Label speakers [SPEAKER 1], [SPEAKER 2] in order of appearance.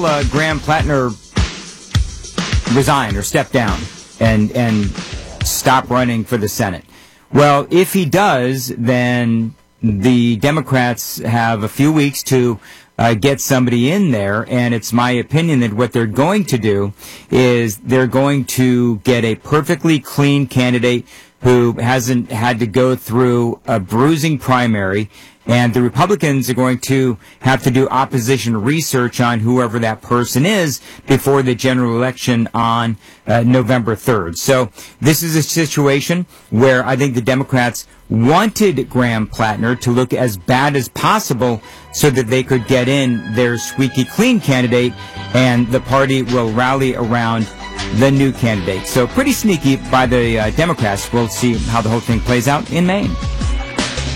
[SPEAKER 1] Graham Plattner resign or step down and stop running for the Senate? Well, if he does, then the Democrats have a few weeks to get somebody in there, and it's my opinion that what they're going to do is they're going to get a perfectly clean candidate who hasn't had to go through a bruising primary, and the Republicans are going to have to do opposition research on whoever that person is before the general election on November 3rd. So this is a situation where I think the Democrats wanted Graham Plattner to look as bad as possible so that they could get in their squeaky clean candidate, and the party will rally around the new candidate. So pretty sneaky by the Democrats. We'll see how the whole thing plays out in Maine.